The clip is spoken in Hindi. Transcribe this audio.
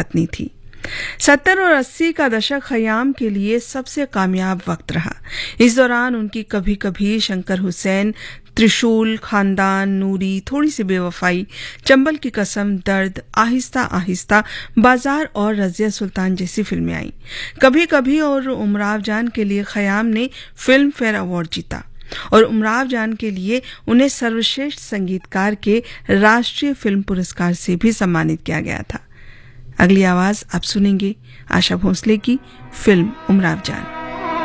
पत्नी थी। 70 और 80 का दशक खयाम के लिए सबसे कामयाब वक्त रहा। इस दौरान उनकी कभी कभी, शंकर हुसैन, त्रिशूल, खानदान, नूरी, थोड़ी सी बेवफाई, चंबल की कसम, दर्द, आहिस्ता आहिस्ता, बाजार और रजिया सुल्तान जैसी फिल्में आईं। कभी कभी और उमराव जान के लिए खयाम ने फिल्म फेयर अवार्ड जीता और उमराव जान के लिए उन्हें सर्वश्रेष्ठ संगीतकार के राष्ट्रीय फिल्म पुरस्कार से भी सम्मानित किया गया था। अगली आवाज आप सुनेंगे आशा भोसले की फिल्म उमराव जान।